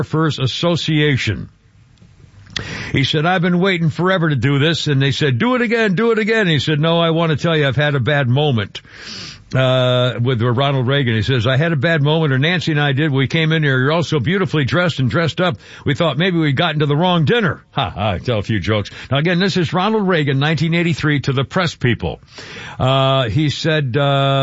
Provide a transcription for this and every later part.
Photographers Association. He said, I've been waiting forever to do this. And they said, do it again, do it again. And he said, no, I want to tell you I've had a bad moment. With Ronald Reagan. He says, I had a bad moment, or Nancy and I did. We came in here. You're all so beautifully dressed and dressed up. We thought maybe we'd gotten to the wrong dinner. I tell a few jokes. Now again, this is Ronald Reagan, 1983, to the press people. He said,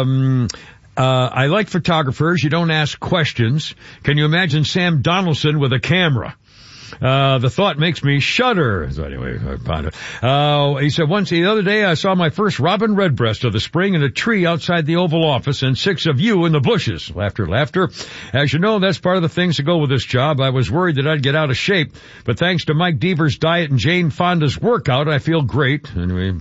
I like photographers. You don't ask questions. Can you imagine Sam Donaldson with a camera? The thought makes me shudder. So anyway, I found it. He said, the other day I saw my first robin redbreast of the spring in a tree outside the Oval Office and 6 of you in the bushes. Laughter, laughter. As you know, that's part of the things that go with this job. I was worried that I'd get out of shape, but thanks to Mike Deaver's diet and Jane Fonda's workout, I feel great. Anyway,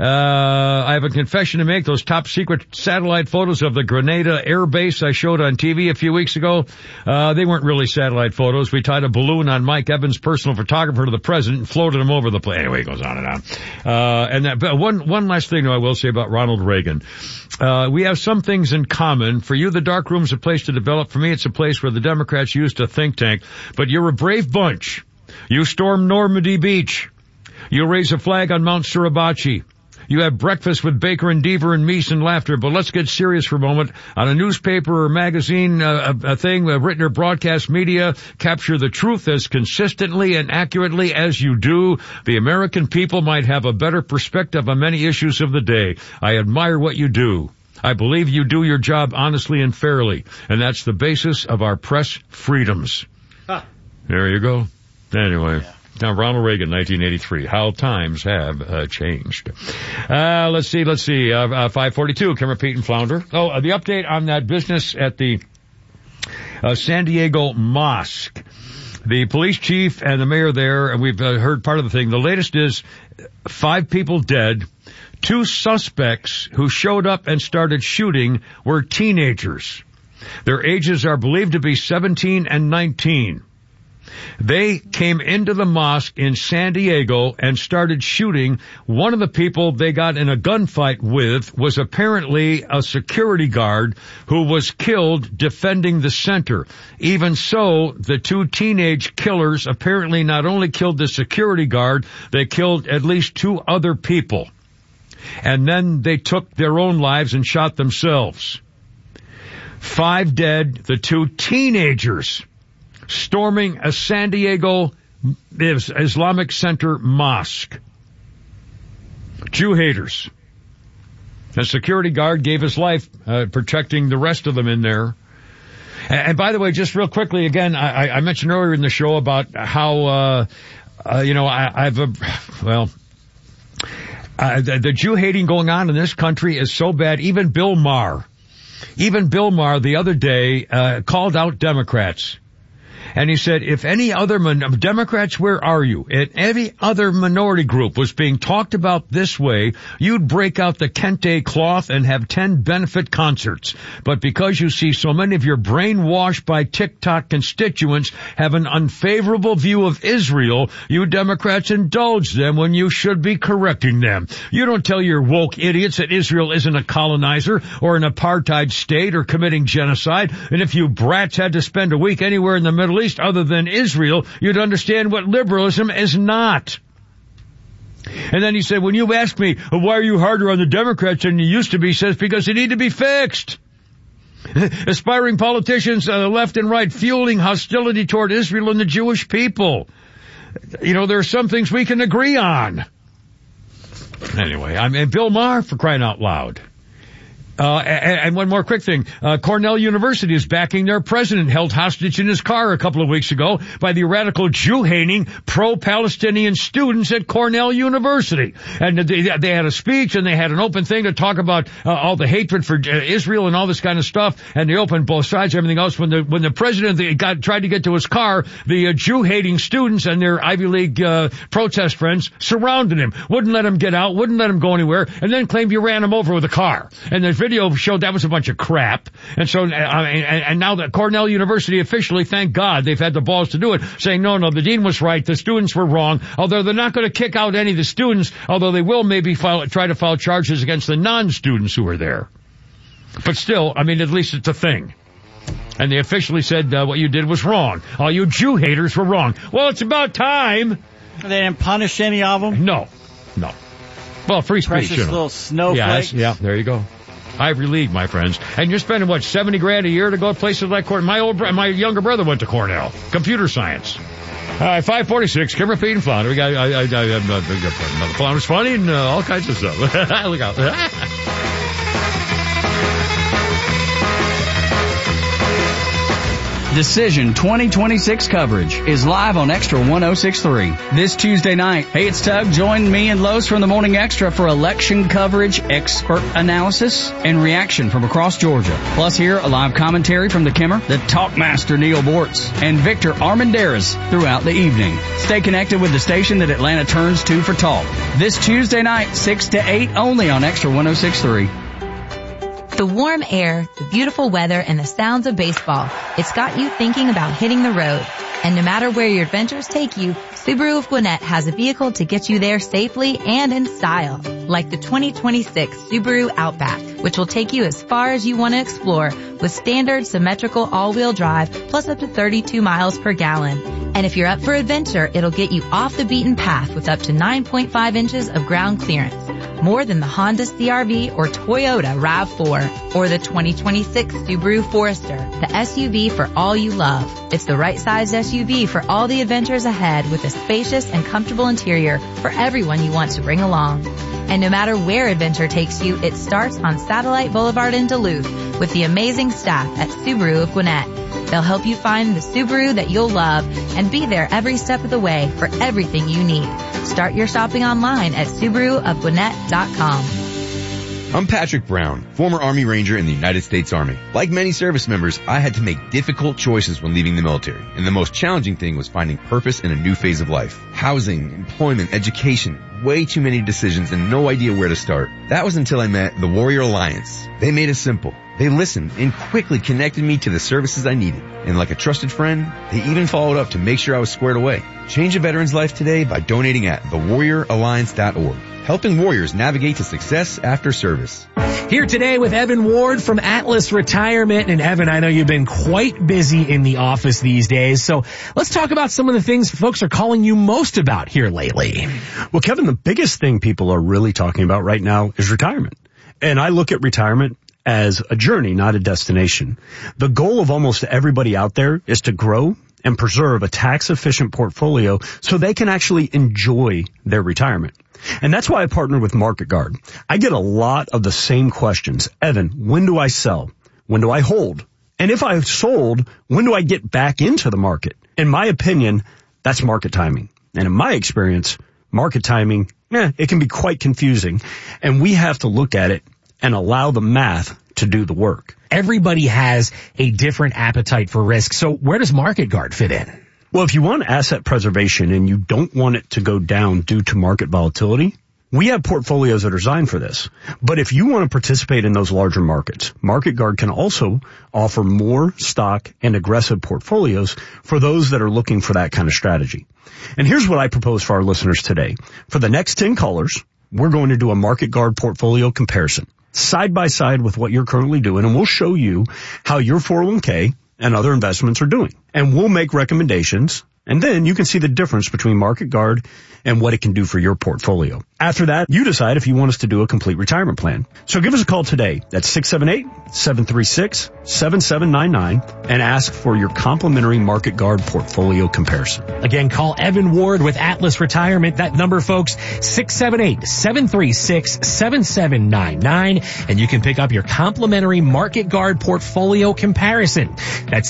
I have a confession to make. Those top secret satellite photos of the Grenada Air Base I showed on TV a few weeks ago, they weren't really satellite photos. We tied a balloon on Mike Evans' personal photographer to the president and floated him over the place. Anyway, it goes on and on. But one last thing I will say about Ronald Reagan. We have some things in common. For you, the dark room's a place to develop. For me, it's a place where the Democrats used a think tank. But you're a brave bunch. You storm Normandy Beach. You raise a flag on Mount Suribachi. You have breakfast with Baker and Deaver and Meese and laughter. But let's get serious for a moment. On a newspaper or magazine, a thing, written or broadcast media, capture the truth as consistently and accurately as you do. The American people might have a better perspective on many issues of the day. I admire what you do. I believe you do your job honestly and fairly. And that's the basis of our press freedoms. Huh. There you go. Anyway. Yeah. Now, Ronald Reagan, 1983. How times have changed. Let's see. 542, Cameron Pete and Flounder. Oh, the update on that business at the San Diego Mosque. The police chief and the mayor there, and we've heard part of the thing. The latest is 5 people dead. 2 suspects who showed up and started shooting were teenagers. Their ages are believed to be 17 and 19. They came into the mosque in San Diego and started shooting. One of the people they got in a gunfight with was apparently a security guard who was killed defending the center. Even so, the 2 teenage killers apparently not only killed the security guard, they killed at least 2 other people. And then they took their own lives and shot themselves. 5 dead, the 2 teenagers storming a San Diego Islamic Center mosque. Jew haters. A security guard gave his life protecting the rest of them in there. And by the way, just real quickly, again, I mentioned earlier in the show about how, the Jew hating going on in this country is so bad. Even Bill Maher the other day called out Democrats. And he said, if any other Democrats, where are you? If any other minority group was being talked about this way, you'd break out the kente cloth and have 10 benefit concerts. But because you see so many of your brainwashed by TikTok constituents have an unfavorable view of Israel, you Democrats indulge them when you should be correcting them. You don't tell your woke idiots that Israel isn't a colonizer or an apartheid state or committing genocide. And if you brats had to spend a week anywhere in the Middle East other than Israel, you'd understand what liberalism is not. And then he said, when you ask me, why are you harder on the Democrats than you used to be, he says, because they need to be fixed. Aspiring politicians, left and right, fueling hostility toward Israel and the Jewish people. You know, there are some things we can agree on. Anyway, I mean, Bill Maher, for crying out loud. And one more quick thing. Cornell University is backing their president, held hostage in his car a couple of weeks ago by the radical Jew-hating pro-Palestinian students at Cornell University. And they had a speech and they had an open thing to talk about all the hatred for Israel and all this kind of stuff. And they opened both sides, everything else. When the president tried to get to his car, the Jew-hating students and their Ivy League protest friends surrounded him, wouldn't let him get out, wouldn't let him go anywhere, and then claimed you ran him over with a car. And the video showed that was a bunch of crap. And so, and now that Cornell University officially, thank God, they've had the balls to do it, saying, no, the dean was right, the students were wrong, although they're not going to kick out any of the students, although they will maybe try to file charges against the non-students who were there. But still, I mean, at least it's a thing. And they officially said what you did was wrong. All you Jew haters were wrong. Well, it's about time. They didn't punish any of them? No. Well, free speech. Precious little snowflakes. Yes, yeah, there you go. Ivy League, my friends. And you're spending, what, $70,000 a year to go to places like Cornell? My younger brother went to Cornell. Computer science. All right, 546, Kimmer, Feed, and Flounder. We got, Flounder's funny and all kinds of stuff. Look out. Decision 2026 coverage is live on Extra 106.3 this Tuesday night. Hey, it's Tug. Join me and Lowe's from the Morning Extra for election coverage, expert analysis, and reaction from across Georgia. Plus, hear a live commentary from the Kimmer, the Talkmaster Neil Bortz, and Victor Armendariz throughout the evening. Stay connected with the station that Atlanta turns to for talk. This Tuesday night, 6 to 8, only on Extra 106.3. The warm air, the beautiful weather, and the sounds of baseball. It's got you thinking about hitting the road. And no matter where your adventures take you, Subaru of Gwinnett has a vehicle to get you there safely and in style. Like the 2026 Subaru Outback, which will take you as far as you want to explore with standard symmetrical all-wheel drive plus up to 32 miles per gallon. And if you're up for adventure, it'll get you off the beaten path with up to 9.5 inches of ground clearance. More than the Honda CR-V or Toyota RAV4 or the 2026 Subaru Forester, the SUV for all you love. It's the right size SUV for all the adventures ahead with a spacious and comfortable interior for everyone you want to bring along. And no matter where adventure takes you, it starts on Satellite Boulevard in Duluth with the amazing staff at Subaru of Gwinnett. They'll help you find the Subaru that you'll love and be there every step of the way for everything you need. Start your shopping online at SubaruofGwinnett.com. I'm Patrick Brown, former Army Ranger in the United States Army. Like many service members, I had to make difficult choices when leaving the military, and the most challenging thing was finding purpose in a new phase of life. Housing, employment, education, way too many decisions and no idea where to start. That was until I met the Warrior Alliance. They made it simple. They listened and quickly connected me to the services I needed. And like a trusted friend, they even followed up to make sure I was squared away. Change a veteran's life today by donating at thewarrioralliance.org. Helping warriors navigate to success after service. Here today with Evan Ward from Atlas Retirement. And Evan, I know you've been quite busy in the office these days. So let's talk about some of the things folks are calling you most about here lately. Well, Kevin, the biggest thing people are really talking about right now is retirement. And I look at retirement as a journey, not a destination. The goal of almost everybody out there is to grow and preserve a tax-efficient portfolio so they can actually enjoy their retirement. And that's why I partner with Market Guard. I get a lot of the same questions. Evan, when do I sell? When do I hold? And if I've sold, when do I get back into the market? In my opinion, that's market timing. And in my experience, market timing, it can be quite confusing. And we have to look at it and allow the math to do the work. Everybody has a different appetite for risk. So where does Market Guard fit in? Well, if you want asset preservation and you don't want it to go down due to market volatility, we have portfolios that are designed for this. But if you want to participate in those larger markets, Market Guard can also offer more stock and aggressive portfolios for those that are looking for that kind of strategy. And here's what I propose for our listeners today. For the next 10 callers, we're going to do a Market Guard portfolio comparison, side by side with what you're currently doing, and we'll show you how your 401k and other investments are doing. And we'll make recommendations, and then you can see the difference between Market Guard and what it can do for your portfolio. After that, you decide if you want us to do a complete retirement plan. So give us a call today at 678-736-7799 and ask for your complimentary Market Guard portfolio comparison. Again, call Evan Ward with Atlas Retirement. That number, folks, 678-736-7799, and you can pick up your complimentary Market Guard portfolio comparison. That's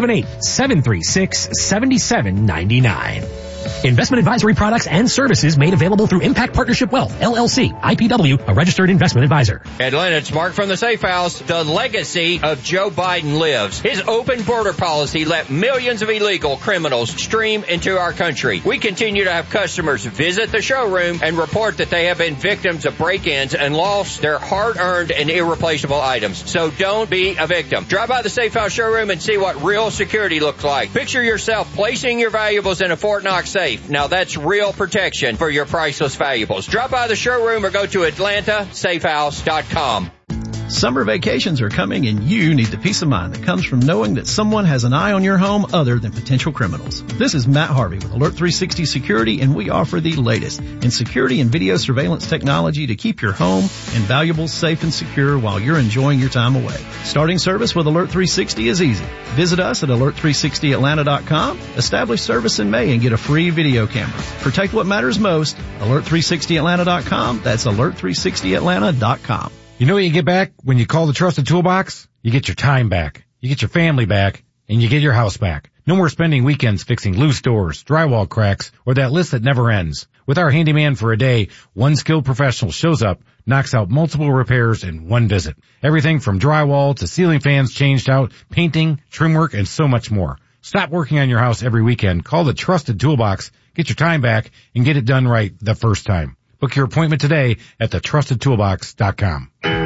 678-736-7799. Investment advisory products and services made available through Impact Partnership Wealth, LLC, IPW, a registered investment advisor. Atlanta, it's Mark from the Safe House. The legacy of Joe Biden lives. His open border policy let millions of illegal criminals stream into our country. We continue to have customers visit the showroom and report that they have been victims of break-ins and lost their hard-earned and irreplaceable items. So don't be a victim. Drive by the Safe House showroom and see what real security looks like. Picture yourself placing your valuables in a Fort Knox safe. Now that's real protection for your priceless valuables. Drop by the showroom or go to AtlantaSafehouse.com. Summer vacations are coming and you need the peace of mind that comes from knowing that someone has an eye on your home other than potential criminals. This is Matt Harvey with Alert 360 Security, and we offer the latest in security and video surveillance technology to keep your home and valuables safe and secure while you're enjoying your time away. Starting service with Alert 360 is easy. Visit us at alert360atlanta.com, establish service in May and get a free video camera. Protect what matters most. Alert360atlanta.com. That's alert360atlanta.com. You know what you get back when you call the Trusted Toolbox? You get your time back, you get your family back, and you get your house back. No more spending weekends fixing loose doors, drywall cracks, or that list that never ends. With our handyman for a day, one skilled professional shows up, knocks out multiple repairs in one visit. Everything from drywall to ceiling fans changed out, painting, trim work, and so much more. Stop working on your house every weekend. Call the Trusted Toolbox, get your time back, and get it done right the first time. Book your appointment today at thetrustedtoolbox.com.